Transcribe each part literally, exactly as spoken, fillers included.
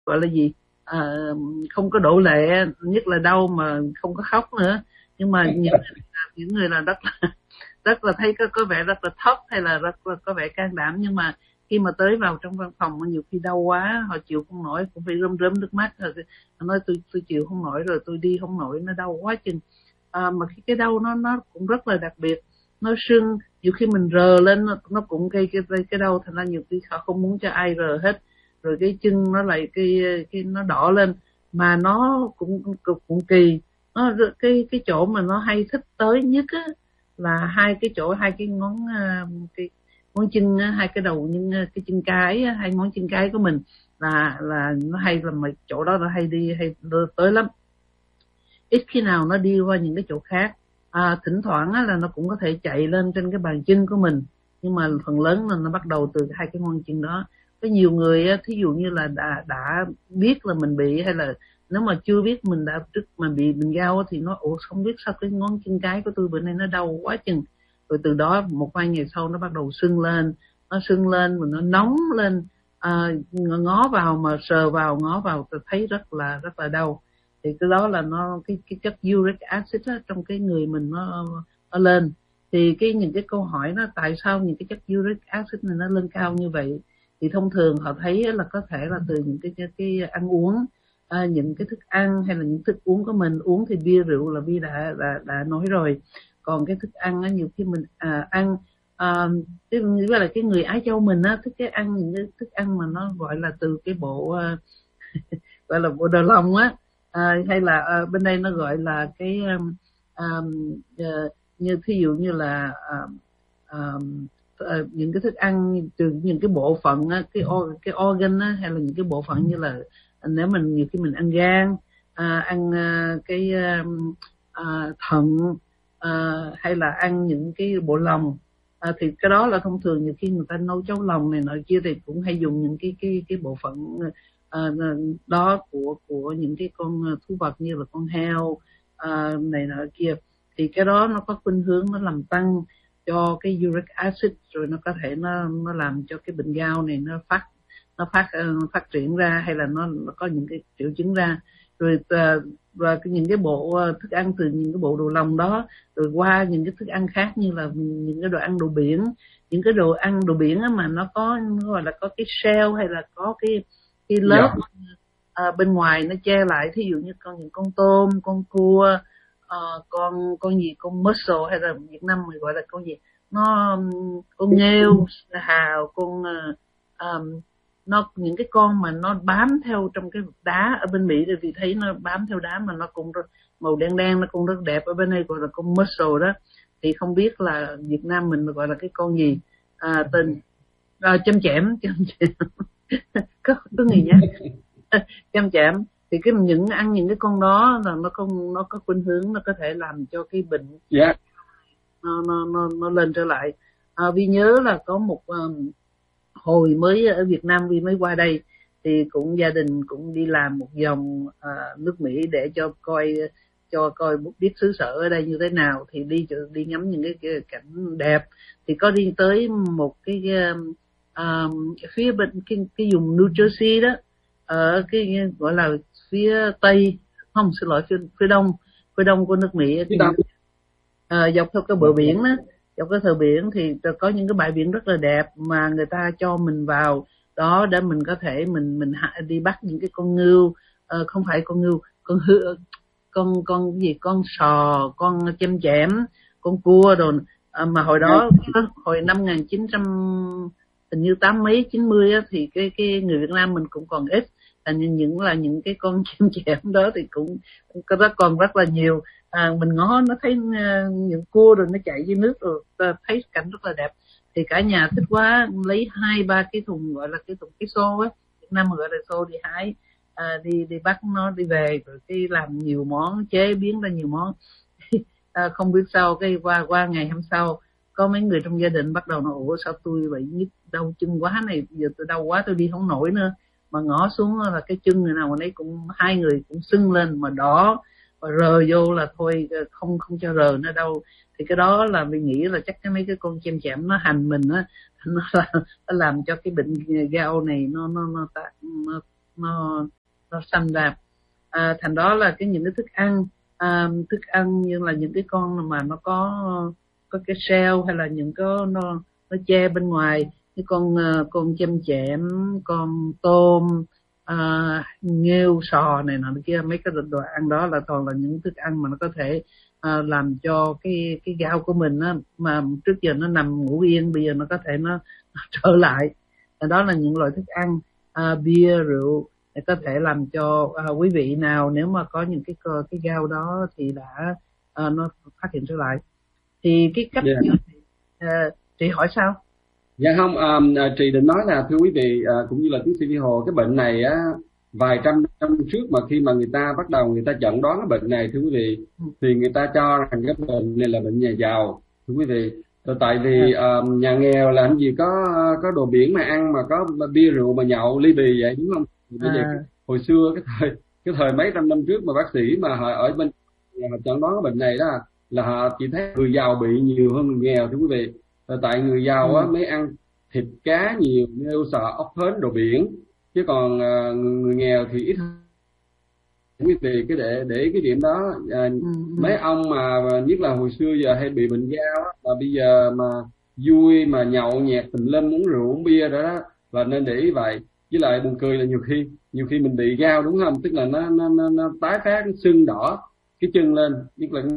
gọi là gì à, không có đổ lệ, nhất là đau mà không có khóc nữa. Nhưng mà những những người là rất là rất là thấy có có vẻ rất là thấp hay là rất là có vẻ can đảm, nhưng mà khi mà tới vào trong văn phòng nhiều khi đau quá họ chịu không nổi, cũng phải rơm rớm nước mắt rồi nói tôi tôi chịu không nổi rồi, tôi đi không nổi, nó đau quá chừng. À, mà cái, cái đau nó nó cũng rất là đặc biệt, nó sưng, nhiều khi mình rờ lên nó, nó cũng gây cái, cái cái đau, thành ra nhiều khi họ không muốn cho ai rờ hết. Rồi cái chân nó lại cái cái nó đỏ lên, mà nó cũng cũng, cũng kỳ. Nó cái cái chỗ mà nó hay thích tới nhất á là hai cái chỗ, hai cái ngón cái ngón chân, hai cái đầu, nhưng cái chân cái, hai ngón chân cái của mình là là nó hay là mấy chỗ đó nó hay đi hay tới lắm, ít khi nào nó đi qua những cái chỗ khác. À, thỉnh thoảng á, là nó cũng có thể chạy lên trên cái bàn chân của mình, nhưng mà phần lớn là nó bắt đầu từ hai cái ngón chân đó. Có nhiều người á, thí dụ như là đã đã biết là mình bị, hay là nếu mà chưa biết mình đã trước mà bị bệnh gout thì nó ủa không biết sao cái ngón chân cái của tôi bữa nay nó đau quá chừng. Rồi từ đó một vài ngày sau nó bắt đầu sưng lên, nó sưng lên và nó nóng lên, à, ngó vào mà sờ vào ngó vào tôi thấy rất là rất là đau. Thì cái đó là nó cái cái chất uric acid á, trong cái người mình nó nó lên. Thì cái những cái câu hỏi đó tại sao những cái chất uric acid này nó lên cao như vậy, thì thông thường họ thấy là có thể là từ những cái cái, cái ăn uống, à, những cái thức ăn hay là những thức uống của mình uống. Thì bia rượu là bia đã đã đã nói rồi, còn cái thức ăn á, nhiều khi mình à, ăn à, cái gọi là cái người Á Châu mình á thích cái ăn những cái thức ăn mà nó gọi là từ cái bộ uh, gọi là bộ đờ lòng á, à, hay là à, bên đây nó gọi là cái um, um, uh, như thí dụ như là um, um, uh, những cái thức ăn từ những cái bộ phận á, cái or, cái organ á, hay là những cái bộ phận như là nếu mình nhiều khi mình ăn gan, à, ăn uh, cái um, uh, thận, uh, hay là ăn những cái bộ lòng, à, thì cái đó là thông thường nhiều khi người ta nấu cháo lòng này nọ kia thì cũng hay dùng những cái cái cái bộ phận À, đó của của những cái con thú vật như là con heo à, này nọ kia. Thì cái đó nó có khuynh hướng nó làm tăng cho cái uric acid, rồi nó có thể nó nó làm cho cái bệnh gout này nó phát nó phát uh, phát triển ra, hay là nó, nó có những cái triệu chứng ra. Rồi uh, và cái, những cái bộ uh, thức ăn từ những cái bộ đồ lòng đó rồi qua những cái thức ăn khác, như là những cái đồ ăn đồ biển, những cái đồ ăn đồ biển á, mà nó có gọi là có cái shell hay là có cái cái lớp yeah. à, bên ngoài nó che lại, thí dụ như con những con tôm, con cua, à, con con gì con mussel, hay là Việt Nam mình gọi là con gì, nó con nghêu hào, con um, nó những cái con mà nó bám theo trong cái đá ở bên Mỹ, vì thấy nó bám theo đá mà nó cũng rất, màu đen đen, nó cũng rất đẹp, ở bên đây gọi là con mussel đó. Thì không biết là Việt Nam mình gọi là cái con gì, à, tên à, châm chẻm châm chẻm có có người nhá chăm chạm. Thì cái những ăn những cái con đó là nó không nó có khuynh hướng nó có thể làm cho cái bệnh yeah. nó, nó nó nó lên trở lại. À, Vi nhớ là có một um, hồi mới ở Việt Nam Vi mới qua đây thì cũng gia đình cũng đi làm một vòng uh, nước Mỹ để cho coi cho coi biết xứ sở ở đây như thế nào, thì đi đi ngắm những cái, cái cảnh đẹp. Thì có đi tới một cái um, um, phía bên cái, cái vùng New Jersey đó, ở cái gọi là phía tây, không xin lỗi phía, phía đông phía đông của nước Mỹ, thì, à, dọc theo cái bờ biển đó, dọc cái bờ biển thì có những cái bãi biển rất là đẹp mà người ta cho mình vào đó để mình có thể mình mình đi bắt những cái con ngưu, à, không phải con ngưu, con hư, con con gì con sò, con chêm chẻm, con cua rồi. À, mà hồi đó hồi năm một nghìn chín trăm hình như tám mấy chín mươi á, thì cái cái người Việt Nam mình cũng còn ít, là những là những cái con chim chẻm đó thì cũng có rất còn rất là nhiều. À, mình ngó nó thấy uh, những cua rồi nó chạy dưới nước rồi thấy cảnh rất là đẹp. Thì cả nhà thích quá, lấy hai ba cái thùng gọi là cái thùng cái xô á, Việt Nam mà gọi là xô, đi hái, à, đi đi bắt nó đi về rồi cái làm nhiều món, chế biến ra nhiều món. À, không biết sao cái qua qua ngày hôm sau có mấy người trong gia đình bắt đầu nói ủa sao tôi bị nhức đau chân quá này, giờ tôi đau quá tôi đi không nổi nữa. Mà ngõ xuống là cái chân người nào mà nấy cũng hai người cũng sưng lên mà đỏ, và rờ vô là thôi không không cho rờ nữa đâu. Thì cái đó là mình nghĩ là chắc cái mấy cái con chêm chẻm nó hành mình á, nó, nó làm cho cái bệnh gout này nó nó nó nó, nó nó nó xâm đạp. À, thành đó là cái những cái thức ăn à, thức ăn như là những cái con mà nó có có cái shell hay là những cái nó nó che bên ngoài, cái con con chim chẹm, con tôm, à, nghêu, sò này nọ kia, mấy cái đồ ăn đó là toàn là những thức ăn mà nó có thể à, làm cho cái cái gao của mình á, mà trước giờ nó nằm ngủ yên, bây giờ nó có thể nó, nó trở lại. Và đó là những loại thức ăn, à, bia, rượu để có thể làm cho à, quý vị nào nếu mà có những cái cái gao đó thì đã à, nó phát hiện trở lại. Thì cái cách yeah. à, chị hỏi sao? Dạ không, um, chị định nói là thưa quý vị, uh, cũng như là tiến sĩ Vi Hồ, cái bệnh này á, vài trăm năm trước mà khi mà người ta bắt đầu người ta chẩn đoán cái bệnh này thưa quý vị, thì người ta cho rằng cái bệnh này là bệnh nhà giàu thưa quý vị. Rồi tại vì uh, nhà nghèo làm gì có có đồ biển mà ăn, mà có bia rượu mà nhậu ly bì vậy, đúng không? Bây giờ À. hồi xưa cái thời cái thời mấy trăm năm trước mà bác sĩ mà họ ở bên họ chẩn đoán cái bệnh này đó là họ chỉ thấy người giàu bị nhiều hơn người nghèo thưa quý vị. Rồi tại người giàu á, ừ. mới ăn thịt cá nhiều, nghêu, sò, ốc hến, đồ biển, chứ còn uh, người nghèo thì ít hơn. Quý vị cái để để cái điểm đó, uh, ừ. mấy ông mà nhất là hồi xưa giờ hay bị bệnh gao á, mà bây giờ mà vui mà nhậu nhẹt tùm lum, uống rượu uống bia đó đó là nên để ý vậy. Với lại buồn cười là nhiều khi nhiều khi mình bị gao đúng không, tức là nó nó nó, nó tái phát, nó sưng đỏ cái chân lên, nhất là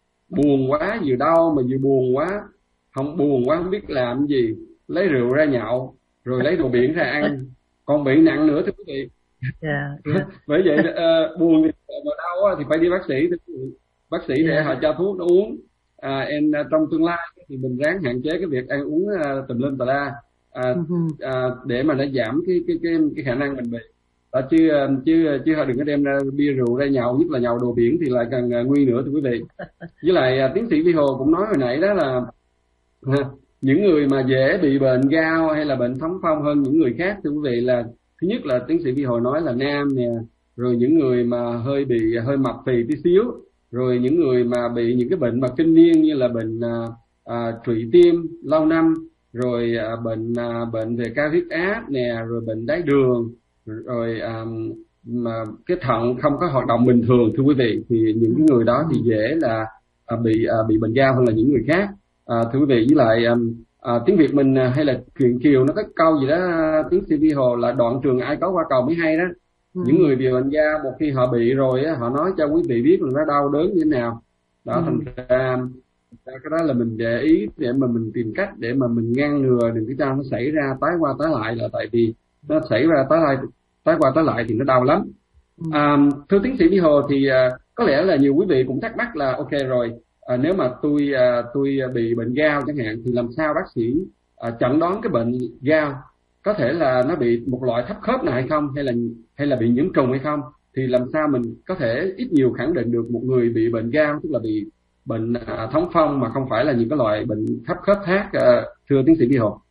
buồn quá, vừa đau mà vừa buồn quá, không buồn quá không biết làm gì, lấy rượu ra nhậu rồi lấy đồ biển ra ăn, còn bị nặng nữa thưa quý vị. Yeah, yeah. Bởi vậy uh, buồn mà đau thì phải đi bác sĩ, bác sĩ để yeah. họ cho thuốc nó uống. À, em trong tương lai thì mình ráng hạn chế cái việc ăn uống uh, tùm lum tà la, à, uh-huh. à, để mà nó giảm cái cái cái cái khả năng mình bị. Đó, chứ chứ chứ họ đừng có đem ra bia rượu ra nhậu, nhất là nhậu đồ biển thì lại càng uh, nguy nữa thưa quý vị. Với lại uh, tiến sĩ Vi Hồ cũng nói hồi nãy đó là uh, những người mà dễ bị bệnh gao hay là bệnh thống phong hơn những người khác thưa quý vị là thứ nhất là tiến sĩ Vi Hồ nói là nam nè, rồi những người mà hơi bị hơi mập phì tí xíu, rồi những người mà bị những cái bệnh mà kinh niên như là bệnh à, à, trụy tim lâu năm, rồi à, bệnh à, bệnh về cao huyết áp nè, rồi bệnh đái đường, rồi à, mà cái thận không có hoạt động bình thường thưa quý vị, thì những cái người đó thì dễ là à, bị à, bị bệnh gao hơn là những người khác. À, thưa quý vị, với lại à, à, tiếng Việt mình hay là truyện Kiều nó có câu gì đó tiến sĩ Vi Hồ là đoạn trường ai có qua cầu mới hay đó. Ừ. Những người bị bệnh gao một khi họ bị rồi á, họ nói cho quý vị biết là nó đau đớn như thế nào đó. Ừ. Thành ra cái đó là mình để ý để mà mình tìm cách để mà mình ngăn ngừa đừng cái cho nó xảy ra tái qua tái lại, là tại vì nó xảy ra tái lại tái qua tái lại thì nó đau lắm. Ừ. À, thưa tiến sĩ Vi Hồ thì à, có lẽ là nhiều quý vị cũng thắc mắc là ok rồi, à, nếu mà tôi à, tôi bị bệnh gao chẳng hạn thì làm sao bác sĩ à, chẩn đoán cái bệnh gao, có thể là nó bị một loại thấp khớp nào hay không, hay là hay là bị nhiễm trùng hay không, thì làm sao mình có thể ít nhiều khẳng định được một người bị bệnh gao, tức là bị bệnh à, thống phong mà không phải là những cái loại bệnh thấp khớp khác, à, thưa tiến sĩ Vi Hồ?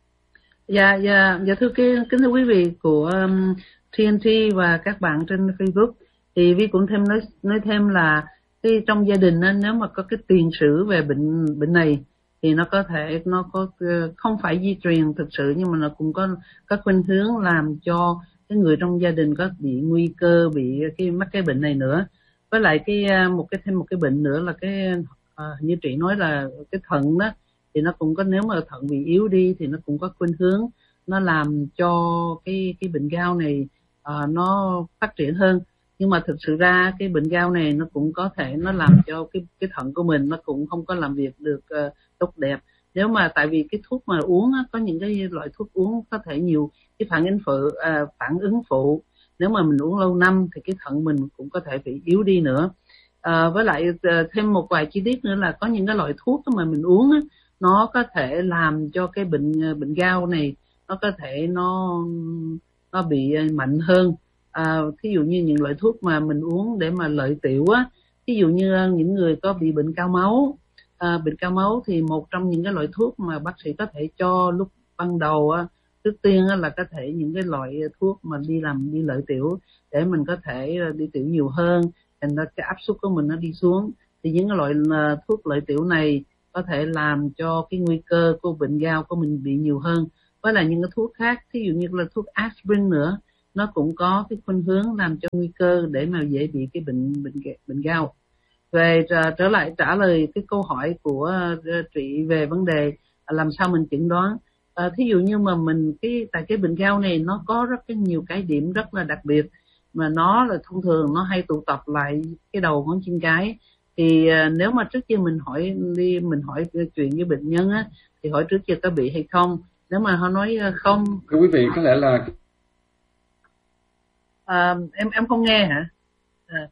Dạ dạ dạ thưa cái kính thưa quý vị của um, tê en tê và các bạn trên Facebook, thì Vi cũng thêm nói nói thêm là cái trong gia đình á, nếu mà có cái tiền sử về bệnh bệnh này thì nó có thể nó có không phải di truyền thực sự, nhưng mà nó cũng có có khuynh hướng làm cho cái người trong gia đình có bị nguy cơ bị cái mắc cái bệnh này nữa. Với lại cái một cái thêm một cái bệnh nữa là cái à, như chị nói là cái thận đó, thì nó cũng có, nếu mà thận bị yếu đi thì nó cũng có khuynh hướng nó làm cho cái cái bệnh gao này à, nó phát triển hơn. Nhưng mà thực sự ra cái bệnh gao này nó cũng có thể nó làm cho cái cái thận của mình nó cũng không có làm việc được uh, tốt đẹp. Nếu mà tại vì cái thuốc mà uống á, có những cái loại thuốc uống có thể nhiều cái phản ứng phụ uh, phản ứng phụ, nếu mà mình uống lâu năm thì cái thận mình cũng có thể bị yếu đi nữa. Uh, với lại uh, thêm một vài chi tiết nữa là có những cái loại thuốc mà mình uống á, nó có thể làm cho cái bệnh bệnh gao này nó có thể nó nó bị mạnh hơn. À, thí dụ như những loại thuốc mà mình uống để mà lợi tiểu á, ví dụ như những người có bị bệnh cao máu, à, bệnh cao máu thì một trong những cái loại thuốc mà bác sĩ có thể cho lúc ban đầu á, trước tiên á, là có thể những cái loại thuốc mà đi làm đi lợi tiểu để mình có thể đi tiểu nhiều hơn, thành ra cái áp suất của mình nó đi xuống. Thì những cái loại thuốc lợi tiểu này có thể làm cho cái nguy cơ của bệnh gao của mình bị nhiều hơn. Với lại những cái thuốc khác, ví dụ như là thuốc aspirin nữa, nó cũng có cái khuynh hướng làm cho nguy cơ để mà dễ bị cái bệnh bệnh bệnh gout. Về trở lại trả lời cái câu hỏi của uh, chị về vấn đề uh, làm sao mình chẩn đoán. Uh, thí dụ như mà mình cái tại cái bệnh gout này nó có rất cái nhiều cái điểm rất là đặc biệt, mà nó là thông thường nó hay tụ tập lại cái đầu ngón chân cái. Thì uh, nếu mà trước kia mình hỏi đi mình hỏi chuyện với bệnh nhân á, thì hỏi trước kia có bị hay không. Nếu mà họ nói uh, không. Thưa quý vị, có lẽ là uh, em em không nghe hả? Uh,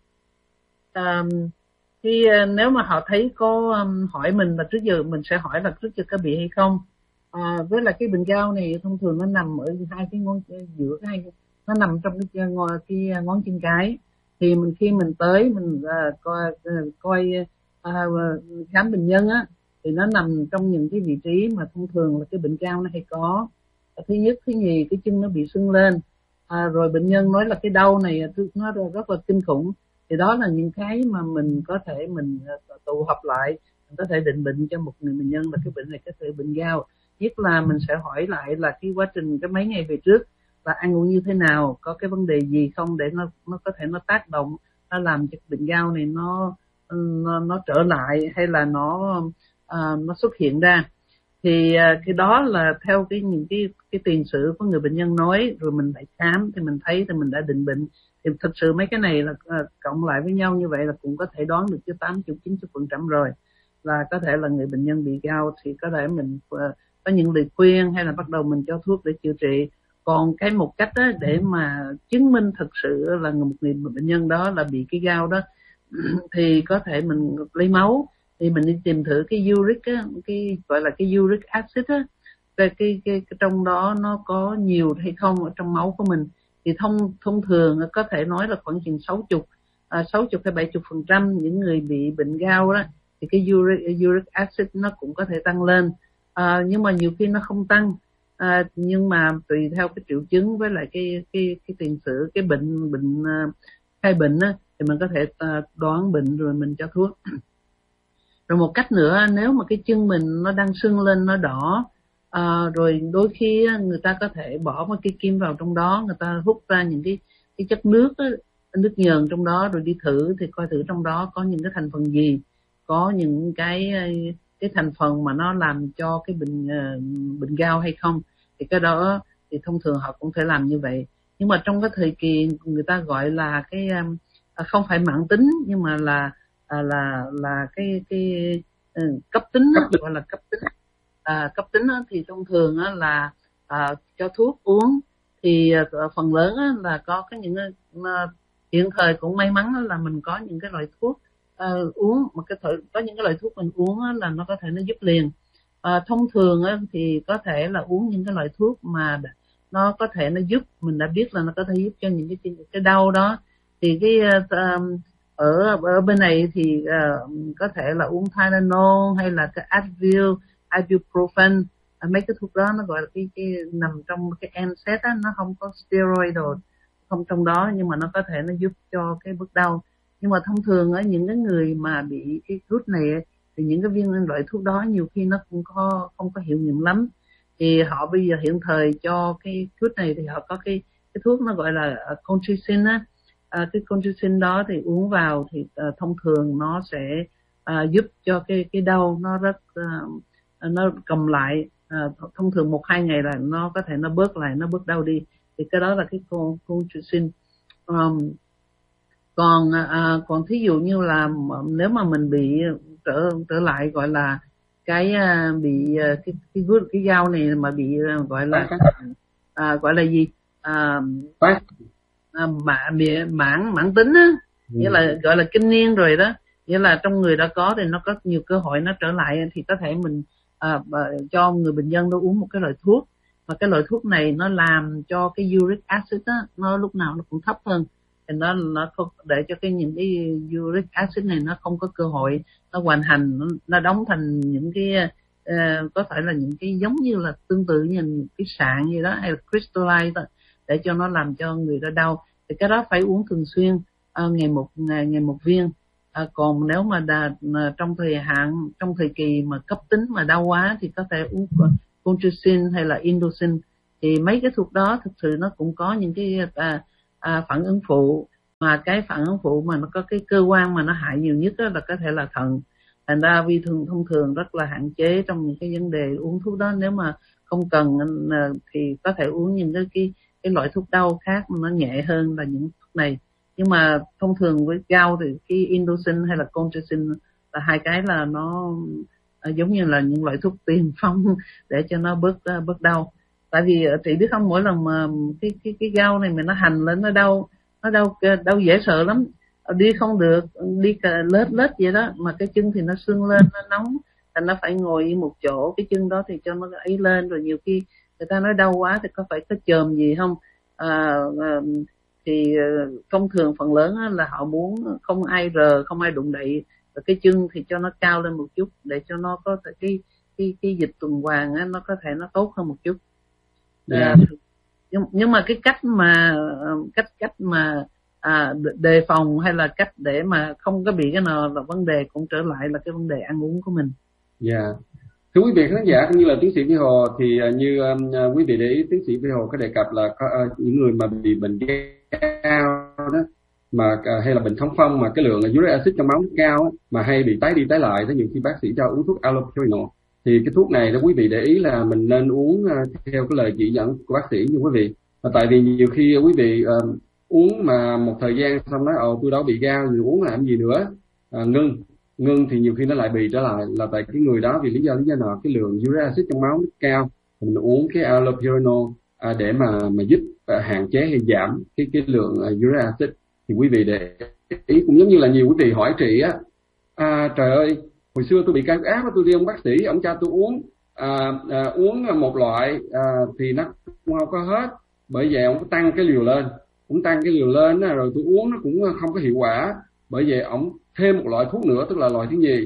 um, Thì nếu mà họ thấy có um, hỏi mình là trước giờ mình sẽ hỏi là trước giờ có bị hay không. À, với lại cái bệnh gout này thông thường nó nằm ở hai cái ngón giữa cái hai nó nằm trong cái ngón, cái ngón chân cái. Thì mình khi mình tới mình uh, coi uh, coi uh, khám bệnh nhân á, thì nó nằm trong những cái vị trí mà thông thường là cái bệnh gout nó hay có. Thứ nhất, thứ nhì cái chân nó bị sưng lên. À, rồi bệnh nhân nói là cái đau này nó rất là kinh khủng. Thì đó là những cái mà mình có thể mình tụ hợp lại, mình có thể định bệnh cho một người bệnh nhân là cái bệnh này có thể bệnh gout. Nhất là mình sẽ hỏi lại là cái quá trình cái mấy ngày về trước là ăn uống như thế nào, có cái vấn đề gì không để nó nó có thể nó tác động, nó làm cho bệnh gout này nó nó, nó trở lại hay là nó uh, nó xuất hiện ra. Thì uh, cái đó là theo cái những cái cái tiền sử của người bệnh nhân nói, rồi mình lại khám thì mình thấy thì mình đã định bệnh. Thì thực sự mấy cái này là uh, cộng lại với nhau như vậy là cũng có thể đoán được chứ tám mươi chín mươi phần trăm rồi, là có thể là người bệnh nhân bị gout. Thì có thể mình uh, có những lời khuyên hay là bắt đầu mình cho thuốc để điều trị. Còn cái một cách đó để mà chứng minh thực sự là một người bệnh nhân đó là bị cái gout đó thì có thể mình lấy máu, thì mình đi tìm thử cái uric á, cái gọi là cái uric acid á, cái, cái, cái, cái trong đó nó có nhiều hay không ở trong máu của mình. Thì thông thông thường có thể nói là khoảng chừng sáu mươi à, sáu mươi hay bảy mươi phần trăm những người bị bệnh gout đó thì cái uric, uric acid nó cũng có thể tăng lên. À, nhưng mà nhiều khi nó không tăng. À, nhưng mà tùy theo cái triệu chứng với lại cái cái cái tiền sử cái bệnh bệnh uh, khai bệnh á, thì mình có thể uh, đoán bệnh rồi mình cho thuốc. Rồi một cách nữa, nếu mà cái chân mình nó đang sưng lên nó đỏ, à, rồi đôi khi người ta có thể bỏ một cái kim vào trong đó, người ta hút ra những cái cái chất nước á, nước nhờn trong đó, rồi đi thử thì coi thử trong đó có những cái thành phần gì, có những cái cái thành phần mà nó làm cho cái bệnh uh, bệnh gout hay không. Thì cái đó thì thông thường họ cũng thể làm như vậy. Nhưng mà trong cái thời kỳ người ta gọi là cái um, không phải mãn tính, nhưng mà là à, là là cái cái uh, cấp tính đó, gọi là cấp tính. À, cấp tính đó, thì thông thường đó là à, cho thuốc uống. Thì uh, phần lớn đó, là có cái những uh, hiện thời cũng may mắn là mình có những cái loại thuốc uh, uống, mà cái thời, có những cái loại thuốc mình uống đó, là nó có thể nó giúp liền. À, thông thường á, thì có thể là uống những cái loại thuốc mà nó có thể nó giúp, mình đã biết là nó có thể giúp cho những cái cái đau đó. Thì cái uh, ở ở bên này thì uh, có thể là uống Tylenol hay là cái Advil, ibuprofen, uh, mấy cái thuốc đó nó gọi là cái, cái nằm trong cái N SAID á, nó không có steroid rồi không trong đó, nhưng mà nó có thể nó giúp cho cái bước đau. Nhưng mà thông thường ở những cái người mà bị cái gút này ấy, thì những cái viên loại thuốc đó nhiều khi nó cũng có không có hiệu nghiệm lắm. Thì họ bây giờ hiện thời cho cái thuốc này thì họ có cái cái thuốc nó gọi là colchicine á. À, cái colchicine đó thì uống vào thì uh, thông thường nó sẽ uh, giúp cho cái cái đau nó rất uh, nó cầm lại. Uh, thông thường một hai ngày là nó có thể nó bớt lại, nó bớt đau đi. Thì cái đó là cái colchicine. Um, còn à, còn thí dụ như là nếu mà mình bị trở trở lại gọi là cái bị cái cái cái, cái gout này mà bị gọi là à, gọi là gì à, à, mãn mãn mãn tính á, nghĩa là gọi là kinh niên rồi đó, nghĩa là trong người đã có thì nó có nhiều cơ hội nó trở lại. Thì có thể mình à, cho người bệnh nhân nó uống một cái loại thuốc, và cái loại thuốc này nó làm cho cái uric acid á, nó lúc nào nó cũng thấp hơn. Thì nó nó không để cho cái những cái uric acid này nó không có cơ hội nó hoàn thành, nó, nó đóng thành những cái uh, có thể là những cái giống như là tương tự như những cái sạn gì đó, hay là crystalline đó, để cho nó làm cho người đó đau. Thì cái đó phải uống thường xuyên, uh, ngày một ngày ngày một viên. Uh, còn nếu mà đà, uh, trong thời hạn trong thời kỳ mà cấp tính mà đau quá thì có thể uống colchicine hay là indocin. thì mấy cái thuốc đó thực sự nó cũng có những cái à, à, phản ứng phụ, mà cái phản ứng phụ mà nó có cái cơ quan mà nó hại nhiều nhất đó là có thể là thận. Thành ra Vi thường thông thường rất là hạn chế trong những cái vấn đề uống thuốc đó. Nếu mà không cần thì có thể uống những cái cái, cái loại thuốc đau khác mà nó nhẹ hơn là những thuốc này. Nhưng mà thông thường với gout thì cái Indocin hay là Colchicine là hai cái là nó giống như là những loại thuốc tiền phong để cho nó bớt bớt đau. Tại vì chị biết không, mỗi lần mà cái cái cái gout này mà nó hành lên nó đau, nó đau đau dễ sợ lắm, đi không được, đi lết lết vậy đó, mà cái chân thì nó sưng lên, nó nóng, thành nó phải ngồi một chỗ cái chân đó thì cho nó ấy lên. Rồi nhiều khi người ta nói đau quá thì có phải có chườm gì không, à, à, thì thông thường phần lớn là họ muốn không ai rờ, không ai đụng đậy, rồi cái chân thì cho nó cao lên một chút để cho nó có thể cái cái cái dịch tuần hoàn á, nó có thể nó tốt hơn một chút. Yeah. À, nhưng nhưng mà cái cách mà cách cách mà à, đề phòng hay là cách để mà không có bị cái nào là vấn đề cũng trở lại là cái vấn đề ăn uống của mình. Dạ. Yeah. Thưa quý vị khán giả cũng như là tiến sĩ Vy Hồ, thì như uh, quý vị để ý tiến sĩ Vy Hồ có đề cập là có, uh, những người mà bị bệnh cao đó, mà uh, hay là bệnh thống phong mà cái lượng uric acid trong máu cao mà hay bị tái đi tái lại, đó nhiều khi bác sĩ cho uống thuốc allopurinol. Thì cái thuốc này đó quý vị để ý là mình nên uống uh, theo cái lời chỉ dẫn của bác sĩ như quý vị. Và tại vì nhiều khi quý vị uh, uống mà một thời gian xong nói ồ tôi đâu bị gout thì uống làm gì nữa, uh, ngưng ngưng thì nhiều khi nó lại bị trở lại, là tại cái người đó vì lý do lý do nào cái lượng uric acid trong máu rất cao, mình uống cái allopurinol à, để mà mà giúp à, hạn chế hay giảm cái cái lượng uh, uric acid. Thì quý vị để ý cũng giống như là nhiều quý vị hỏi chị á, à, trời ơi hồi xưa tôi bị cao huyết áp, tôi đi ông bác sĩ ông cho tôi uống à, à, uống một loại à, thì nó không có hết, bởi vậy ông tăng cái liều lên, cũng tăng cái liều lên rồi tôi uống nó cũng không có hiệu quả, bởi vậy ông thêm một loại thuốc nữa tức là loại thứ nhì.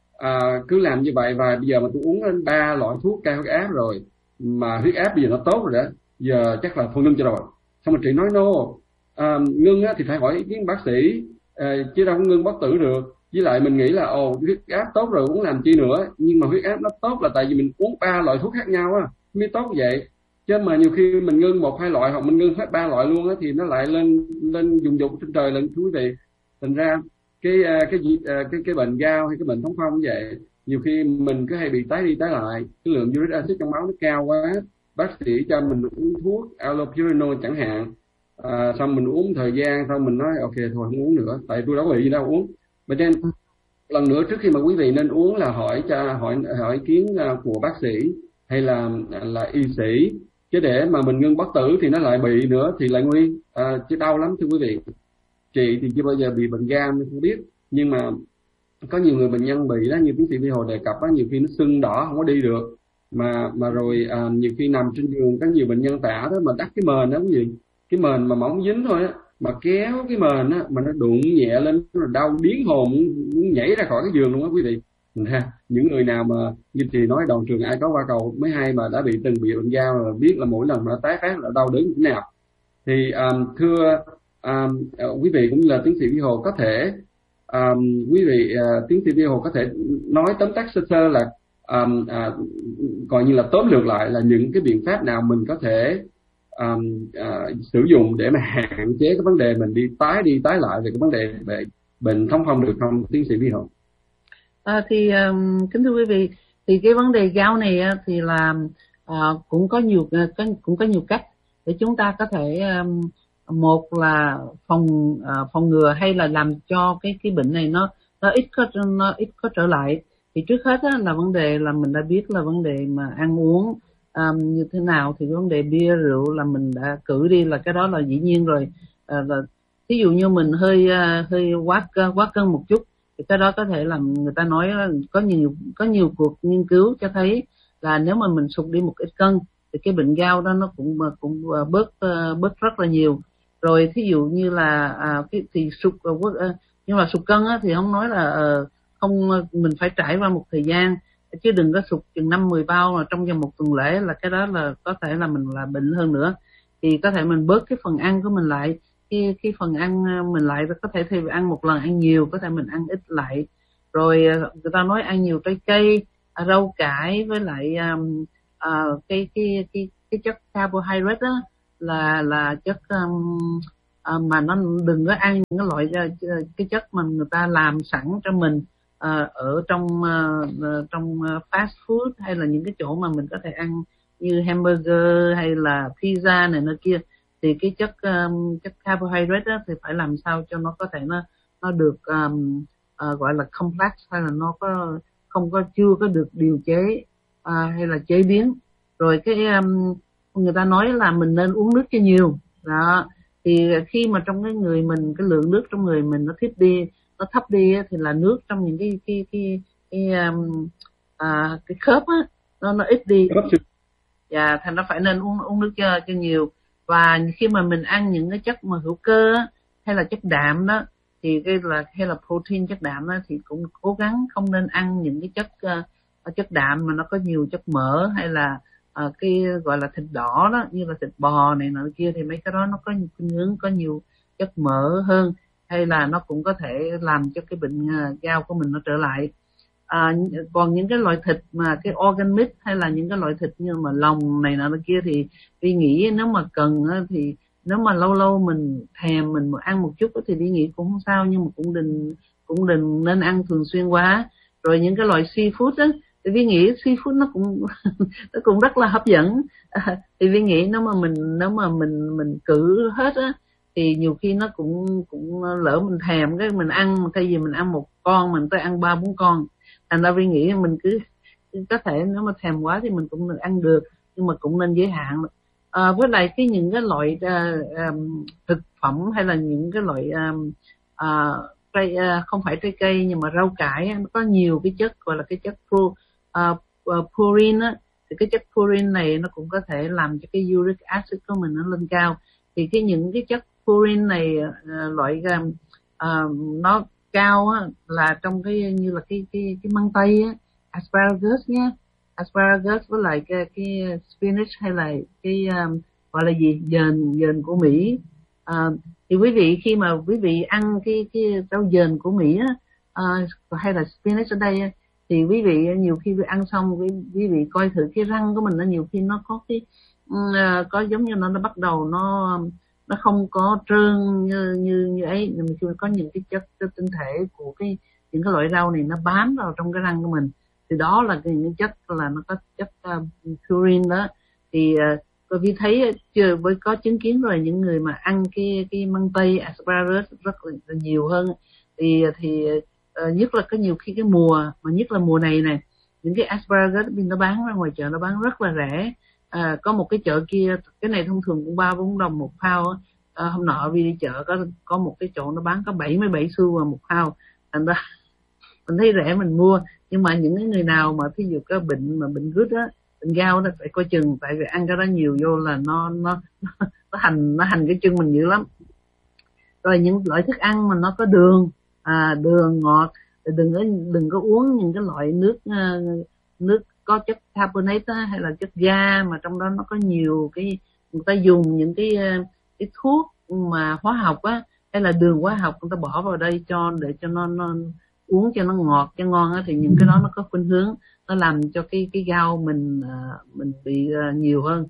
À, cứ làm như vậy và bây giờ mà tôi uống đến ba loại thuốc cao huyết áp rồi mà huyết áp bây giờ nó tốt rồi đó, giờ chắc là thôi ngưng cho rồi. Xong rồi chị nói no, à, ngưng á, thì phải hỏi ý kiến bác sĩ à, chứ đâu có ngưng bất tử được. Với lại mình nghĩ là ồ huyết áp tốt rồi uống làm chi nữa, nhưng mà huyết áp nó tốt là tại vì mình uống ba loại thuốc khác nhau á mới tốt vậy. Chứ mà nhiều khi mình ngưng một hai loại hoặc mình ngưng hết ba loại luôn á thì nó lại lên lên dùng dục trên trời lên quý vị. Thành ra cái cái cái cái cái bệnh gout hay cái bệnh thống phong như vậy, nhiều khi mình cứ hay bị tái đi tái lại, cái lượng uric acid trong máu nó cao quá, bác sĩ cho mình uống thuốc allopurinol chẳng hạn, à, xong mình uống thời gian xong mình nói ok thôi không uống nữa, tại tôi đâu có bị gì đâu uống. Vậy nên lần nữa trước khi mà quý vị nên uống là hỏi cho hỏi hỏi ý kiến của bác sĩ hay là là y sĩ, chứ để mà mình ngưng bất tử thì nó lại bị nữa thì lại nguy, à, chứ đau lắm thưa quý vị. Chị thì chưa bao giờ bị bệnh gan nên không biết, nhưng mà có nhiều người bệnh nhân bị đó, như tiến sĩ Vy Hồ đề cập đó, nhiều khi nó sưng đỏ không có đi được, mà mà rồi à, nhiều khi nằm trên giường có nhiều bệnh nhân tả đó mà đắp cái mền đó cái gì cái mền mà mỏng dính thôi á, mà kéo cái mền á mà nó đụng nhẹ lên rồi đau điếng hồn, muốn nhảy ra khỏi cái giường luôn á quý vị. Ha, những người nào mà như chị nói đòn trường ai có qua cầu mới hay mà đã bị từng bị bệnh gout là biết là mỗi lần nó tái phát là đau đớn như thế nào. Thì um, thưa um, uh, quý vị cũng như là tiến sĩ Vy Hồ có thể um, quý vị uh, tiến sĩ Vy Hồ có thể nói tóm tắt sơ sơ là um, uh, coi như là tóm lược lại là những cái biện pháp nào mình có thể um, uh, sử dụng để mà hạn chế cái vấn đề mình đi tái đi tái lại về cái vấn đề về bệnh thống phong được không, tiến sĩ Vy Hồ? À, thì um, kính thưa quý vị, thì cái vấn đề gout này thì là uh, cũng có nhiều có, cũng có nhiều cách để chúng ta có thể um, một là phòng uh, phòng ngừa hay là làm cho cái cái bệnh này nó nó ít có nó ít có trở lại. Thì trước hết á, là vấn đề là mình đã biết là vấn đề mà ăn uống um, như thế nào, thì vấn đề bia rượu là mình đã cử đi, là cái đó là dĩ nhiên rồi. Uh, là ví dụ như mình hơi uh, hơi quá quá cân một chút thì cái đó có thể làm người ta nói có nhiều có nhiều cuộc nghiên cứu cho thấy là nếu mà mình sụt đi một ít cân thì cái bệnh gout đó nó cũng cũng bớt bớt rất là nhiều. Rồi thí dụ như là à, cái thì sụt nhưng mà sụt cân á, thì không nói là không, mình phải trải qua một thời gian chứ đừng có sụt chừng năm mười bao mà trong vòng một tuần lễ, là cái đó là có thể là mình là bệnh hơn nữa. Thì có thể mình bớt cái phần ăn của mình lại, cái cái phần ăn mình lại có thể thì ăn một lần ăn nhiều, có thể mình ăn ít lại. Rồi người ta nói ăn nhiều trái cây, rau cải với lại um, uh, cái cái cái cái chất carbohydrate đó là là chất um, uh, mà nó đừng có ăn những cái loại uh, cái chất mà người ta làm sẵn cho mình uh, ở trong uh, trong uh, fast food hay là những cái chỗ mà mình có thể ăn như hamburger hay là pizza này nó kia. Thì cái chất um, chất carbohydrate đó thì phải làm sao cho nó có thể nó nó được um, uh, gọi là complex, hay là nó có không có chưa có được điều chế uh, hay là chế biến. Rồi cái um, người ta nói là mình nên uống nước cho nhiều đó. Thì khi mà trong cái người mình, cái lượng nước trong người mình nó thấp đi nó thấp đi thì là nước trong những cái cái cái cái um, à, cái khớp á nó nó ít đi. Dạ, thành nó phải nên uống uống nước cho cho nhiều. Và khi mà mình ăn những cái chất mà hữu cơ á, hay là chất đạm đó, thì cái là hay là protein, chất đạm đó, thì cũng cố gắng không nên ăn những cái chất uh, chất đạm mà nó có nhiều chất mỡ, hay là uh, cái gọi là thịt đỏ đó, như là thịt bò này nọ kia, thì mấy cái đó nó có khuynh hướng có nhiều chất mỡ hơn, hay là nó cũng có thể làm cho cái bệnh uh, gout của mình nó trở lại. À, còn những cái loại thịt mà cái organ meat hay là những cái loại thịt như mà lòng này nọ kia thì Vi nghĩ nếu mà cần thì nếu mà lâu lâu mình thèm mình ăn một chút thì Vi nghĩ cũng không sao, nhưng mà cũng đừng cũng đừng nên ăn thường xuyên quá. Rồi những cái loại seafood á thì Vi nghĩ seafood nó cũng nó cũng rất là hấp dẫn. À, thì Vi nghĩ nếu mà mình nếu mà mình mình cử hết á thì nhiều khi nó cũng cũng lỡ mình thèm cái mình ăn, thay vì mình ăn một con mình tới ăn ba bốn con. Thành ra Vi nghĩ mình cứ có thể nếu mà thèm quá thì mình cũng được ăn được, nhưng mà cũng nên giới hạn. À, với lại cái những cái loại uh, um, thực phẩm hay là những cái loại um, uh, cây, uh, không phải trái cây nhưng mà rau cải nó có nhiều cái chất gọi là cái chất pro, uh, uh, purine á, thì cái chất purine này nó cũng có thể làm cho cái uric acid của mình nó lên cao. Thì cái những cái chất purine này uh, loại um, uh, nó cao á, là trong cái như là cái cái cái măng tây á, asparagus nhé, asparagus với lại cái cái spinach hay là cái um, gọi là gì dền dền của Mỹ. À, thì quý vị khi mà quý vị ăn cái cái rau dền của Mỹ á, à, hay là spinach ở đây á, thì quý vị nhiều khi quý ăn xong quý, quý vị coi thử cái răng của mình nó nhiều khi nó có cái uh, có giống như nó nó bắt đầu nó nó không có trơn như như như ấy, nhưng mà có những cái chất, chất tinh thể của cái những cái loại rau này nó bám vào trong cái răng của mình, thì đó là những chất là nó có chất uh, purine đó. Thì uh, Vi thấy chưa với có chứng kiến rồi, những người mà ăn cái cái măng tây asparagus rất là, là nhiều hơn thì thì uh, nhất là có nhiều khi cái mùa mà nhất là mùa này này, những cái asparagus nó bán ra ngoài chợ nó bán rất là rẻ. À, có một cái chợ kia cái này thông thường cũng ba bốn đồng một pound. À, hôm nọ Vi đi chợ có có một cái chỗ nó bán có bảy mươi bảy xu vào một pound, thành ra mình thấy rẻ mình mua. Nhưng mà những cái người nào mà thí dụ có bệnh mà bệnh gút á, bệnh gout đó phải coi chừng, tại vì ăn cái đó nhiều vô là nó nó nó, nó hành nó hành cái chân mình dữ lắm. Rồi những loại thức ăn mà nó có đường, à, đường ngọt, đừng có đừng có uống những cái loại nước uh, nước có chất carbonate á, hay là chất ga mà trong đó nó có nhiều cái người ta dùng những cái cái thuốc mà hóa học á, hay là đường hóa học người ta bỏ vào đây cho để cho nó nó uống cho nó ngọt cho ngon á, thì những cái đó nó có khuynh hướng nó làm cho cái cái gout mình uh, mình bị uh, nhiều hơn.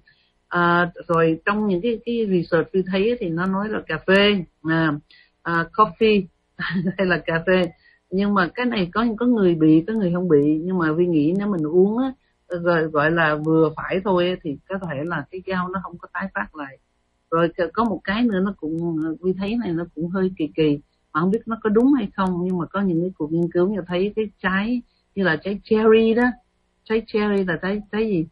À, rồi trong những cái cái research tôi thấy thì nó nói là cà phê, à, à, coffee hay là cà phê, nhưng mà cái này có có người bị có người không bị, nhưng mà Vi nghĩ nếu mình uống á, rồi gọi là vừa phải thôi thì có thể là cái gout nó không có tái phát lại. Rồi có một cái nữa nó cũng Vi thấy này nó cũng hơi kỳ kỳ mà không biết nó có đúng hay không, nhưng mà có những cái cuộc nghiên cứu như thấy cái trái như là trái cherry đó, trái cherry là trái trái gì?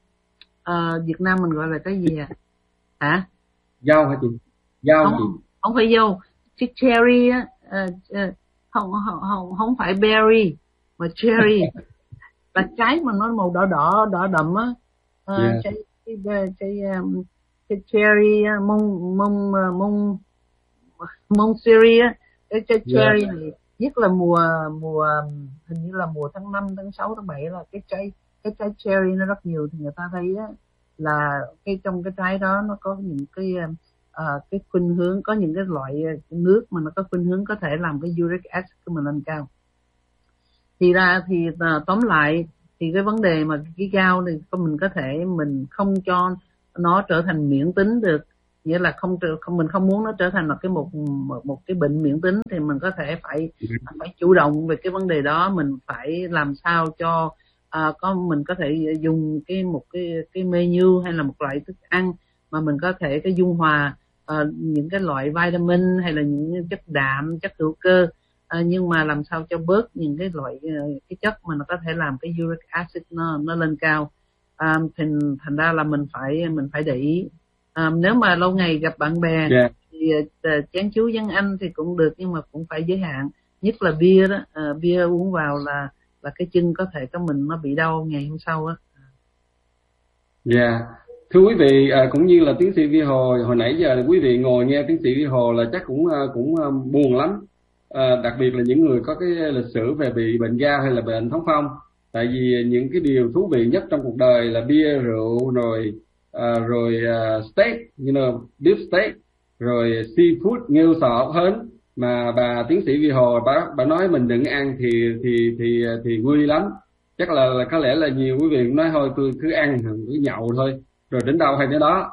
À, Việt Nam mình gọi là cái gì à? Hả? Dâu hả chị? Dâu không, chị? Không phải dâu, cái cherry á, uh, uh, không, không không không phải berry mà cherry là trái mà nó màu đỏ đỏ đỏ đậm á, uh, yeah. trái cái cái um, cái cherry mông mông mông mông cherry á, cái trái cherry yeah. này nhất là mùa mùa hình như là mùa tháng năm, tháng sáu, tháng bảy là cái trái cái trái cherry nó rất nhiều, thì người ta thấy á, là cái trong cái trái đó nó có những cái uh, cái khuynh hướng, có những cái loại nước mà nó có khuynh hướng có thể làm cái uric acid của mình lên cao. Thì ra thì uh, tóm lại thì cái vấn đề mà cái gout này mình có thể mình không cho nó trở thành miễn tính được, nghĩa là không không mình không muốn nó trở thành là cái một một, một cái bệnh miễn tính, thì mình có thể phải phải chủ động về cái vấn đề đó. Mình phải làm sao cho à, có mình có thể dùng cái một cái cái menu hay là một loại thức ăn mà mình có thể cái dung hòa à, những cái loại vitamin hay là những chất đạm, chất hữu cơ, à, nhưng mà làm sao cho bớt những cái loại cái chất mà nó có thể làm cái uric acid nó nó lên cao. À, thành thành ra là mình phải mình phải để ý. À, nếu mà lâu ngày gặp bạn bè yeah. thì uh, chén chú dân Anh thì cũng được, nhưng mà cũng phải giới hạn. Nhất là bia đó, uh, bia uống vào là là cái chân có thể có mình nó bị đau ngày hôm sau á. Dạ, yeah. Thưa quý vị, à, cũng như là tiến sĩ Vi Hồ, hồi nãy giờ quý vị ngồi nghe tiến sĩ Vi Hồ là chắc cũng cũng buồn lắm, à, đặc biệt là những người có cái lịch sử về bị bệnh gan hay là bệnh thống phong. Tại vì những cái điều thú vị nhất trong cuộc đời là bia, rượu, rồi uh, rồi uh, steak, you know, beef steak, rồi seafood, nghêu sọ, hến. Mà bà tiến sĩ Vi Hồ bà bà nói mình đừng ăn thì thì thì thì nguy lắm. Chắc là, là có lẽ là nhiều quý vị nói thôi tôi cứ ăn, cứ nhậu thôi, rồi đến đâu hay đến đó.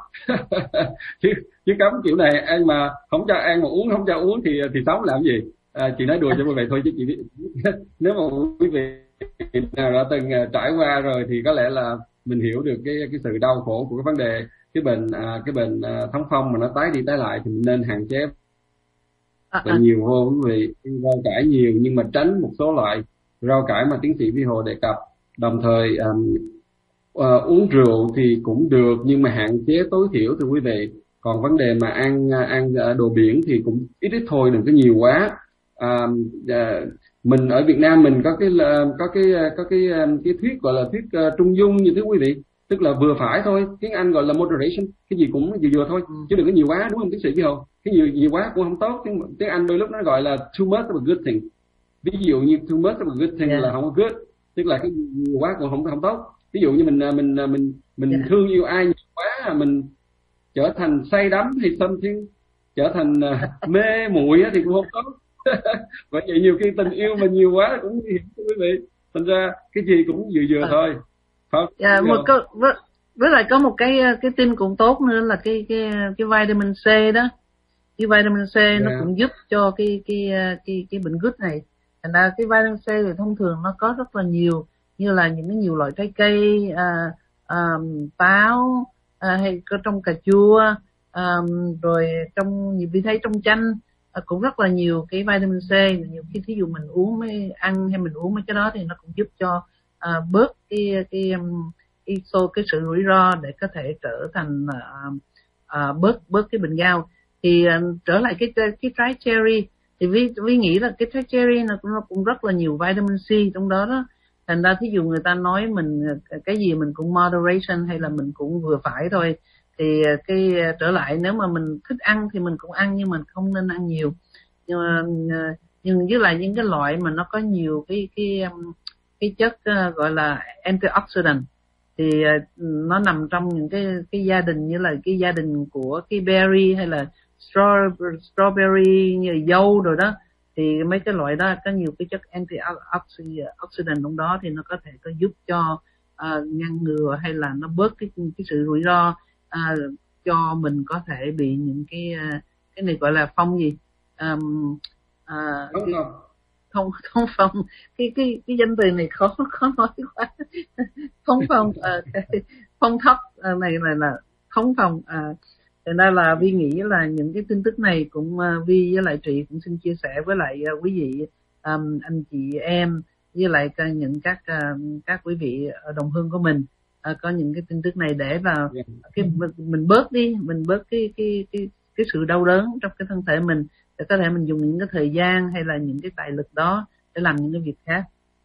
chứ chứ cấm kiểu này ăn mà không cho ăn mà uống không cho uống thì thì sống làm gì? À, chị nói đùa cho quý vị thôi chứ chị biết nếu mà quý vị nào đã từng trải qua rồi thì có lẽ là mình hiểu được cái cái sự đau khổ của cái vấn đề cái bệnh à, cái bệnh à, thống phong mà nó tái đi tái lại, thì mình nên hạn chế à, à. nhiều hơn quý vị. Rau cải nhiều nhưng mà tránh một số loại rau cải mà tiến sĩ Vi Hồ đề cập. Đồng thời um, uh, uống rượu thì cũng được nhưng mà hạn chế tối thiểu thưa quý vị. Còn vấn đề mà ăn ăn đồ biển thì cũng ít ít thôi, đừng có nhiều quá. À, à, mình ở Việt Nam mình có cái có cái có cái cái thuyết gọi là thuyết uh, trung dung như thế quý vị, tức là vừa phải thôi, tiếng Anh gọi là moderation, cái gì cũng vừa vừa thôi, ừ. chứ đừng có nhiều quá, đúng không tiến sĩ Hồ? Cái nhiều nhiều quá cũng không tốt. Tiếng, tiếng Anh đôi lúc nó gọi là too much of a good thing. Ví dụ như too much of a good thing yeah. là không có good, tức là cái nhiều quá cũng không không tốt. Ví dụ như mình mình mình mình yeah. thương yêu ai nhiều quá, mình trở thành say đắm hay something, trở thành uh, mê muội thì cũng không tốt. Vậy vậy nhiều khi tình yêu mà nhiều quá cũng nguy hiểm quý vị. Thành ra cái gì cũng vừa vừa à. thôi. Phải dạ, một cái, với, với lại có một cái cái tin cũng tốt nữa là cái cái cái vitamin C đó. Cái vitamin C yeah. nó cũng giúp cho cái cái cái cái bệnh gút này. Thành ra cái vitamin C thì thông thường nó có rất là nhiều, như là những cái nhiều loại trái cây, à, à, táo, à, hay có trong cà chua, à, rồi trong nhiều khi thấy trong chanh à, cũng rất là nhiều cái vitamin C. Nhiều khi thí dụ mình uống mấy ăn hay mình uống mấy cái đó thì nó cũng giúp cho à, bớt cái cái cái số cái sự rủi ro để có thể trở thành à, à, bớt bớt cái bệnh gout. Thì à, trở lại cái cái trái cherry thì vi vi nghĩ là cái trái cherry nó cũng, nó cũng rất là nhiều vitamin C trong đó đó. Thành ra thí dụ người ta nói mình cái gì mình cũng moderation hay là mình cũng vừa phải thôi, thì cái trở lại nếu mà mình thích ăn thì mình cũng ăn nhưng mình không nên ăn nhiều. Nhưng mà nhưng với lại những cái loại mà nó có nhiều cái cái cái chất uh, gọi là antioxidant thì uh, nó nằm trong những cái cái gia đình như là cái gia đình của cái berry hay là strawberry, strawberry như là dâu rồi đó, thì mấy cái loại đó có nhiều cái chất antioxidant trong đó thì nó có thể có giúp cho uh, ngăn ngừa hay là nó bớt cái cái sự rủi ro uh, cho mình có thể bị những cái uh, cái này gọi là phong gì um, uh, không không không không phong cái cái cái danh từ này khó khó nói quá. Không phong uh, phong thấp uh, này này là không phong. Uh, Thế nên là Vi nghĩ là những cái tin tức này cũng uh, Vi với lại chị cũng xin chia sẻ với lại uh, quý vị, um, anh chị em với lại uh, những các uh, các quý vị đồng hương của mình uh, có những cái tin tức này để là cái mình bớt đi, mình bớt cái cái cái cái sự đau đớn trong cái thân thể mình, để có thể mình dùng những cái thời gian hay là những cái tài lực đó để làm những cái việc khác.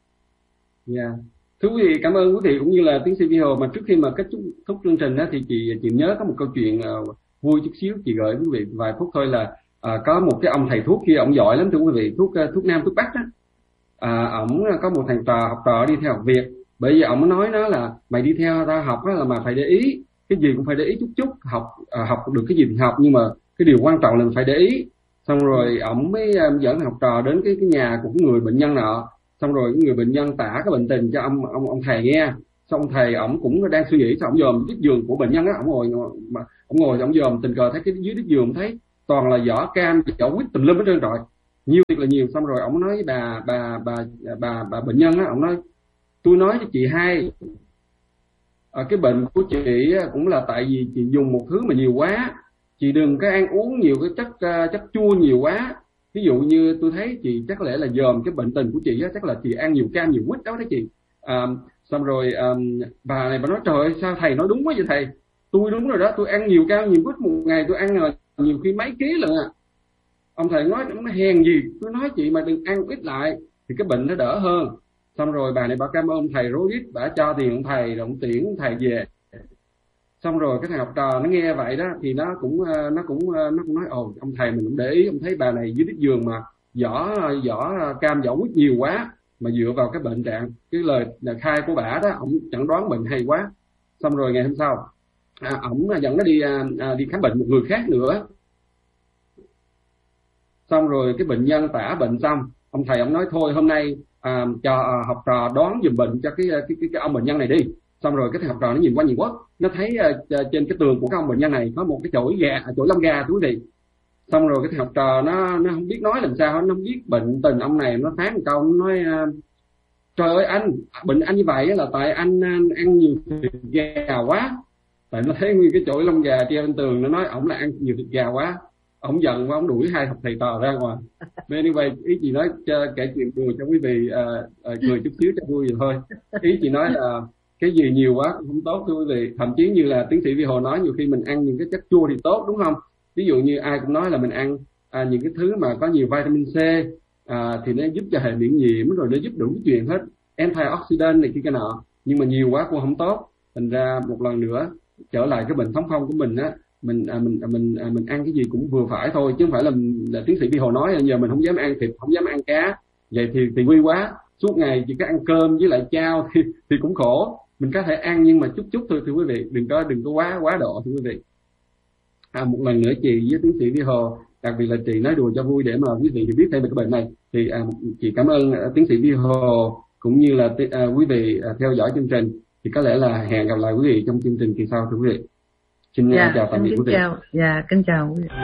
Dạ. Yeah. Thưa quý vị, cảm ơn quý vị cũng như là tiến sĩ Vi Hồ. Mà trước khi mà kết thúc chương trình đó thì chị chị nhớ có một câu chuyện uh, vui chút xíu, chị gửi quý vị vài phút thôi. Là à, có một cái ông thầy thuốc kia, ông giỏi lắm thưa quý vị, thuốc thuốc nam thuốc bắc đó. À, ổng có một thằng trò học trò đi theo học Việt, bởi vì ổng nói nó là mày đi theo ta học đó là mà phải để ý, cái gì cũng phải để ý chút chút, học à, học được cái gì thì học, nhưng mà cái điều quan trọng là phải để ý. Xong rồi ổng mới um, dẫn học trò đến cái cái nhà của cái người bệnh nhân nọ, xong rồi cái người bệnh nhân tả cái bệnh tình cho ông ông ông thầy nghe. xong thầy ổng cũng đang suy nghĩ, sao ổng dòm chiếc giường của bệnh nhân á, ổng ngồi mà ổng ngồi ổng dòm, tình cờ thấy cái dưới chiếc giường thấy toàn là vỏ cam, vỏ quýt tùm lum hết trơn rồi, nhiều thiệt là nhiều. Xong rồi ổng nói với bà bà bà bà bà bệnh nhân á, ổng nói tôi nói cho chị hay, à, cái bệnh của chị cũng là tại vì chị dùng một thứ mà nhiều quá, chị đừng có ăn uống nhiều cái chất uh, chất chua nhiều quá. Ví dụ như tôi thấy chị chắc lẽ là dòm cái bệnh tình của chị á, chắc là chị ăn nhiều cam nhiều quýt đó đấy chị. À, xong rồi um, bà này bà nói trời ơi, sao thầy nói đúng quá vậy thầy, tôi đúng rồi đó, tôi ăn nhiều cam nhiều quýt, một ngày tôi ăn rồi nhiều khi mấy ký lận à. Ông thầy nói nó hèn gì, tôi nói chị mà đừng ăn ít lại thì cái bệnh nó đỡ hơn. Xong rồi bà này bà cảm ơn thầy rối rít, bà cho tiền ông thầy rồi ông tiễn ông thầy về. Xong rồi cái thằng học trò nó nghe vậy đó thì nó cũng nó cũng nó cũng nói ồ, ông thầy mình cũng để ý, ông thấy bà này dưới đít giường mà vỏ vỏ cam vỏ quýt nhiều quá, mà dựa vào cái bệnh trạng cái lời khai của bà đó, ông chẩn đoán bệnh hay quá. Xong rồi ngày hôm sau à, ổng dẫn nó đi à, đi khám bệnh một người khác nữa. Xong rồi cái bệnh nhân tả bệnh xong, ông thầy ông nói thôi hôm nay à, cho à, học trò đoán giùm bệnh cho cái cái, cái cái ông bệnh nhân này đi. Xong rồi cái thằng học trò nó nhìn qua nhìn quất, nó thấy uh, trên cái tường của cái ông bệnh nhân này có một cái chổi gà, chổi lông gà quý vị. Xong rồi cái thằng học trò nó nó không biết nói làm sao, nó không biết bệnh tình ông này, nó phán một câu, nó nói uh, trời ơi anh, bệnh anh như vậy là tại anh uh, ăn nhiều thịt gà quá. Tại nó thấy nguyên cái chổi lông gà treo trên tường, nó nói ổng là ăn nhiều thịt gà quá. Ổng giận quá, ổng đuổi hai thằng thầy trò ra ngoài. Nên như vậy ý chị nói cho, kể chuyện đùa cho quý vị uh, uh, cười chút xíu cho vui vậy thôi. Ý chị nói là uh, cái gì nhiều quá cũng không tốt thưa quý vị. Thậm chí như là tiến sĩ Vi Hồ nói, nhiều khi mình ăn những cái chất chua thì tốt đúng không? Ví dụ như ai cũng nói là mình ăn à, những cái thứ mà có nhiều vitamin C à, thì nó giúp cho hệ miễn nhiễm, rồi nó giúp đủ cái chuyện hết, antioxidant này kia cái nọ. Nhưng mà nhiều quá cũng không tốt. Thành ra một lần nữa trở lại cái bệnh thống phong của mình á, mình à, mình à, mình à, mình ăn cái gì cũng vừa phải thôi, chứ không phải là, là tiến sĩ Vi Hồ nói giờ mình không dám ăn thịt, không dám ăn cá, vậy thì thì nguy quá. Suốt ngày chỉ có ăn cơm với lại chao thì thì cũng khổ. Mình có thể ăn nhưng mà chút chút thôi thưa quý vị, đừng có đừng có quá quá độ thưa quý vị. À, một lần nữa chị với tiến sĩ Vi Hồ, đặc biệt là chị nói đùa cho vui để mà quý vị biết thêm về cái bệnh này, thì à, chị cảm ơn uh, tiến sĩ Vi Hồ cũng như là uh, quý vị uh, theo dõi chương trình. Thì có lẽ là hẹn gặp lại quý vị trong chương trình kỳ sau thưa quý vị. Xin uh, dạ, chào tạm biệt quý vị. Chào, dạ, kính chào quý vị.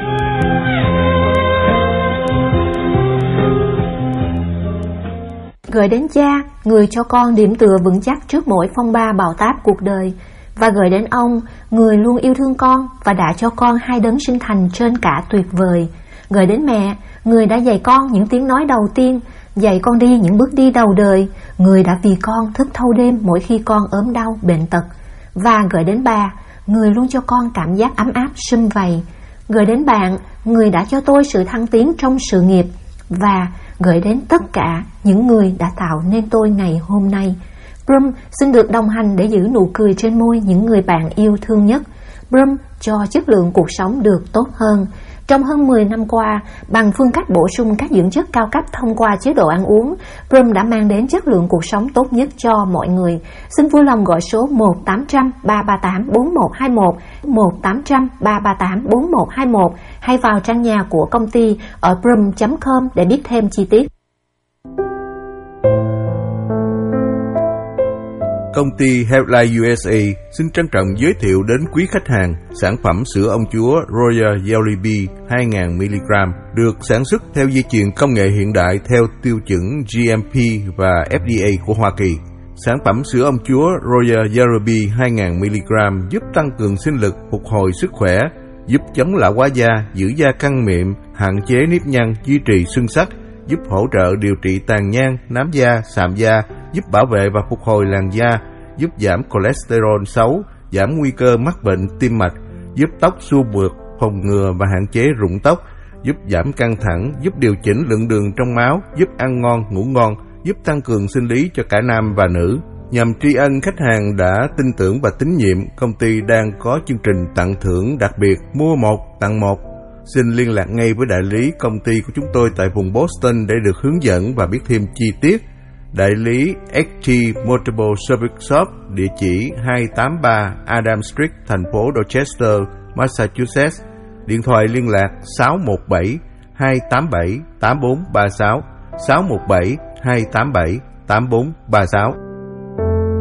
Gửi đến cha, người cho con điểm tựa vững chắc trước mỗi phong ba bão táp cuộc đời, và gửi đến ông, người luôn yêu thương con và đã cho con hai đấng sinh thành trên cả tuyệt vời. Gửi đến mẹ, người đã dạy con những tiếng nói đầu tiên, dạy con đi những bước đi đầu đời, người đã vì con thức thâu đêm mỗi khi con ốm đau bệnh tật. Và gửi đến bà, người luôn cho con cảm giác ấm áp sum vầy. Gửi đến bạn, người đã cho tôi sự thăng tiến trong sự nghiệp. Và gửi đến tất cả những người đã tạo nên tôi ngày hôm nay. Brum xin được đồng hành để giữ nụ cười trên môi những người bạn yêu thương nhất. Brum cho chất lượng cuộc sống được tốt hơn. Trong hơn mười năm qua, bằng phương cách bổ sung các dưỡng chất cao cấp thông qua chế độ ăn uống, Brum đã mang đến chất lượng cuộc sống tốt nhất cho mọi người. Xin vui lòng gọi số một tám trăm ba ba tám bốn một hai một, một tám trăm ba ba tám bốn một hai một hay vào trang nhà của công ty ở brum chấm com để biết thêm chi tiết. Công ty Healthline u ét a xin trân trọng giới thiệu đến quý khách hàng sản phẩm sữa ông chúa Royal Jelly Bee hai nghìn mi-li-gam được sản xuất theo dây chuyền công nghệ hiện đại theo tiêu chuẩn G M P và F D A của Hoa Kỳ. Sản phẩm sữa ông chúa Royal Jelly Bee hai nghìn mi-li-gam giúp tăng cường sinh lực, phục hồi sức khỏe, giúp chống lão hóa da, giữ da căng mịn, hạn chế nếp nhăn, duy trì xuân sắc, giúp hỗ trợ điều trị tàn nhang, nám da, sạm da, giúp bảo vệ và phục hồi làn da, giúp giảm cholesterol xấu, giảm nguy cơ mắc bệnh tim mạch, giúp tóc xua mượt, phòng ngừa và hạn chế rụng tóc, giúp giảm căng thẳng, giúp điều chỉnh lượng đường trong máu, giúp ăn ngon, ngủ ngon, giúp tăng cường sinh lý cho cả nam và nữ. Nhằm tri ân khách hàng đã tin tưởng và tín nhiệm, công ty đang có chương trình tặng thưởng đặc biệt mua một tặng một. Xin liên lạc ngay với đại lý công ty của chúng tôi tại vùng Boston để được hướng dẫn và biết thêm chi tiết. Đại lý ích tê Multiple Service Shop, địa chỉ hai tám ba Adam Street, thành phố Dorchester, Massachusetts. Điện thoại liên lạc sáu một bảy hai tám bảy tám bốn ba sáu, sáu một bảy hai tám bảy tám bốn ba sáu.